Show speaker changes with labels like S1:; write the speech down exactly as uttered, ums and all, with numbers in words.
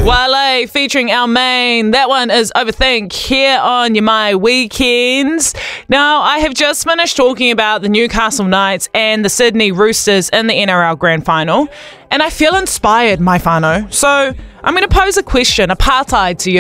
S1: Wale featuring Almaine. That one is Overthink here on your My Weekends. Now, I have just finished talking about the Newcastle Knights and the Sydney Roosters in the N R L Grand Final, and I feel inspired, my whānau. So I'm going to pose a question, apartheid, to you.